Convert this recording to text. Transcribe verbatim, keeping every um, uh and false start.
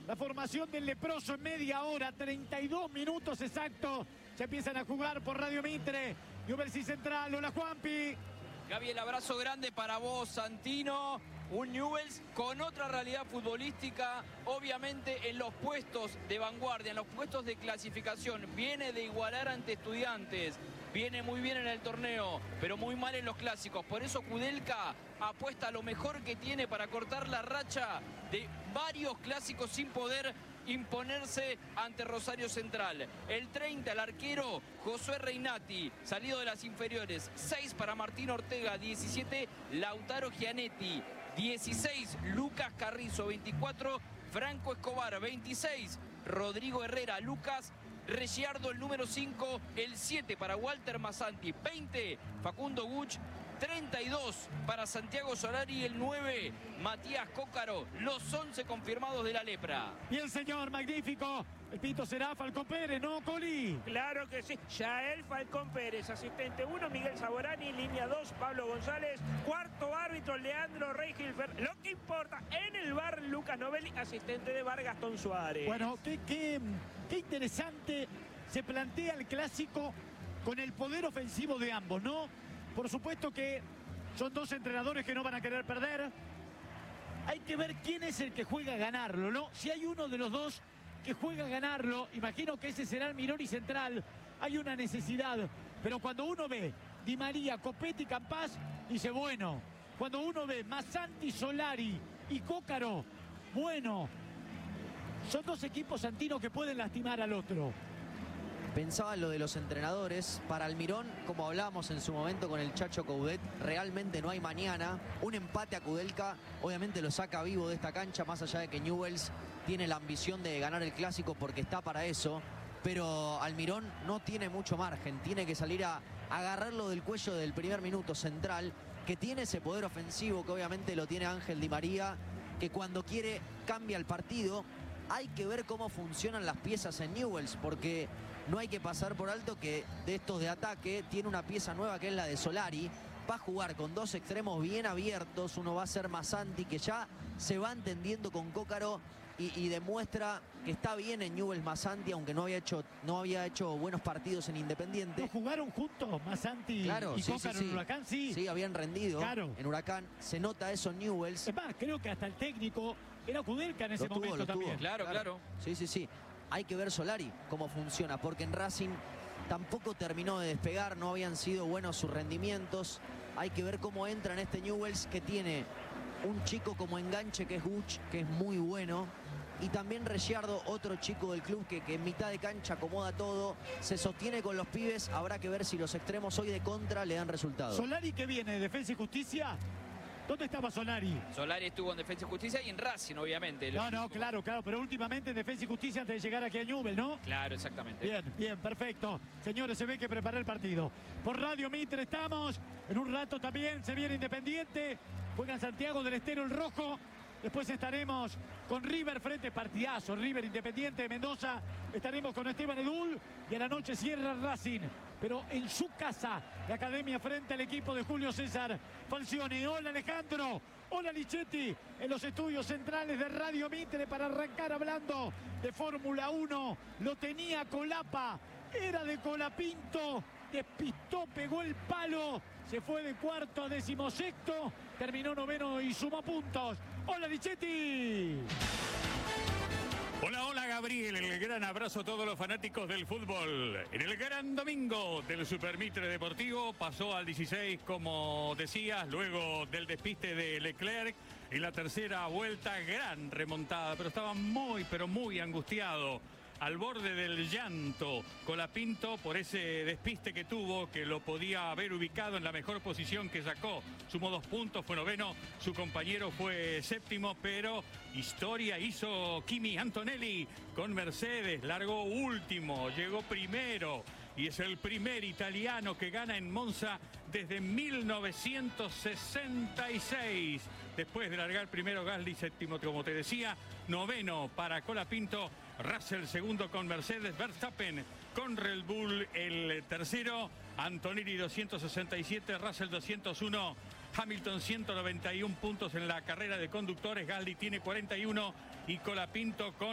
La formación del leproso en media hora, treinta y dos minutos exactos. Se empiezan a jugar por Radio Mitre. Newell's y Central, hola Juanpi. Gaby, el abrazo grande para vos, Santino. Un Newell's con otra realidad futbolística, obviamente en los puestos de vanguardia, en los puestos de clasificación. Viene de igualar ante Estudiantes, viene muy bien en el torneo, pero muy mal en los clásicos. Por eso Kudelka apuesta a lo mejor que tiene para cortar la racha de varios clásicos sin poder imponerse ante Rosario Central. El treinta, el arquero Josué Reinati, salido de las inferiores. seis para Martín Ortega, diecisiete Lautaro Gianetti, dieciséis Lucas Carrizo, veinticuatro Franco Escobar, veintiséis Rodrigo Herrera, Lucas Reggiardo el número cinco, el siete para Walter Massanti, veinte Facundo Guch, treinta y dos para Santiago Solari, el nueve Matías Cócaro, los once confirmados de la lepra. Bien, señor, magnífico. El pito será Falcón Pérez, ¿no, Coli? Claro que sí. Yael Falcón Pérez, asistente uno, Miguel Saborani, línea dos, Pablo González, cuarto árbitro, Leandro Reigilfer. Lo que importa en el bar, Lucas Novelli, asistente de bar, Gastón Suárez. Bueno, qué, qué, qué interesante se plantea el clásico con el poder ofensivo de ambos, ¿no? Por supuesto que son dos entrenadores que no van a querer perder. Hay que ver quién es el que juega a ganarlo, ¿no? Si hay uno de los dos que juega a ganarlo, imagino que ese será el Mirón y Central. Hay una necesidad, pero cuando uno ve Di María, Copetti, Campás, dice, bueno. Cuando uno ve Massanti, Solari y Cócaro, bueno. Son dos equipos, Santino, que pueden lastimar al otro. Pensaba en lo de los entrenadores. Para Almirón, como hablábamos en su momento con el Chacho Coudet, realmente no hay mañana. Un empate a Kudelka obviamente lo saca vivo de esta cancha, más allá de que Newell's tiene la ambición de ganar el clásico porque está para eso. Pero Almirón no tiene mucho margen, tiene que salir a, a agarrarlo del cuello del primer minuto. Central, que tiene ese poder ofensivo que obviamente lo tiene Ángel Di María, que cuando quiere cambia el partido. Hay que ver cómo funcionan las piezas en Newell's, porque no hay que pasar por alto que de estos de ataque tiene una pieza nueva que es la de Solari. Va a jugar con dos extremos bien abiertos. Uno va a ser Massanti, que ya se va entendiendo con Cócaro y, y demuestra que está bien en Newell's Massanti, aunque no había hecho, no había hecho buenos partidos en Independiente. ¿No jugaron juntos Massanti claro, y sí, Cócaro sí, en sí. Huracán? Sí, sí, habían rendido claro. En Huracán. Se nota eso en Newell's. Es más, creo que hasta el técnico era Kudelka en ese Lo tuvo, momento lo también. tuvo. Claro, claro. Sí, sí, sí. Hay que ver Solari cómo funciona, porque en Racing tampoco terminó de despegar, no habían sido buenos sus rendimientos. Hay que ver cómo entra en este Newell's, que tiene un chico como enganche que es Guch, que es muy bueno. Y también Reggiardo, otro chico del club que, que en mitad de cancha acomoda todo, se sostiene con los pibes. Habrá que ver si los extremos hoy de contra le dan resultado. Solari, que viene de Defensa y Justicia. ¿Dónde estaba Solari? Solari estuvo en Defensa y Justicia y en Racing, obviamente. No, no, claro, claro, pero últimamente en Defensa y Justicia antes de llegar aquí a Newell's, ¿no? Claro, exactamente. Bien, bien, perfecto. Señores, se ve que preparé el partido. Por Radio Mitre estamos. En un rato también se viene Independiente. Juegan Santiago del Estero, el rojo. Después estaremos con River frente partidazo. River Independiente de Mendoza. Estaremos con Esteban Edul. Y a la noche cierra Racing. Pero en su casa, la Academia frente al equipo de Julio César Falcioni. Hola Alejandro. Hola Lichetti. En los estudios centrales de Radio Mitre para arrancar hablando de Fórmula uno. Lo tenía Colapa. Era de Colapinto. Despistó, pegó el palo. Se fue de cuarto a decimosexto. Terminó noveno y sumó puntos. Hola Lichetti. Hola, hola Gabriel, el gran abrazo a todos los fanáticos del fútbol. En el gran domingo del Super Mitre Deportivo pasó al dieciséis, como decías, luego del despiste de Leclerc. En la tercera vuelta, gran remontada, pero estaba muy, pero muy angustiado. Al borde del llanto, Colapinto, por ese despiste que tuvo, que lo podía haber ubicado en la mejor posición que sacó. Sumó dos puntos, fue noveno, su compañero fue séptimo, pero historia hizo Kimi Antonelli con Mercedes, largó último, llegó primero. Y es el primer italiano que gana en Monza desde mil novecientos sesenta y seis. Después de largar primero Gasly, séptimo, como te decía, noveno para Colapinto. Russell segundo con Mercedes, Verstappen con Red Bull el tercero, Antonelli doscientos sesenta y siete, Russell doscientos uno, Hamilton ciento noventa y uno puntos en la carrera de conductores, Gasly tiene cuarenta y uno y Colapinto con